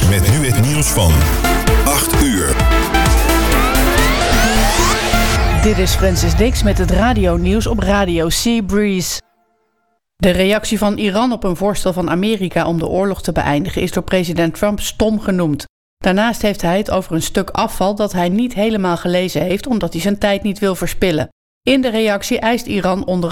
Met nu het nieuws van 8 uur. Dit is Francis Dix met het radionieuws op Radio Seabreeze. De reactie van Iran op een voorstel van Amerika om de oorlog te beëindigen is door president Trump stom genoemd. Daarnaast heeft hij het over een stuk afval dat hij niet helemaal gelezen heeft omdat hij zijn tijd niet wil verspillen. In de reactie eist Iran onder